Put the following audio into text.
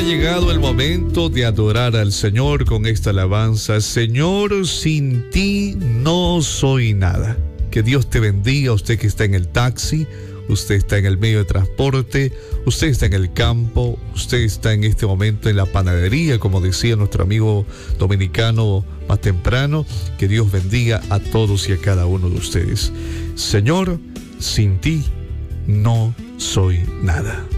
llegado el momento de adorar al Señor con esta alabanza. Señor, sin ti no soy nada. Que Dios te bendiga, usted que está en el taxi, usted está en el medio de transporte, usted está en el campo, usted está en este momento en la panadería, como decía nuestro amigo dominicano más temprano. Que Dios bendiga a todos y a cada uno de ustedes. Señor, sin ti no soy nada.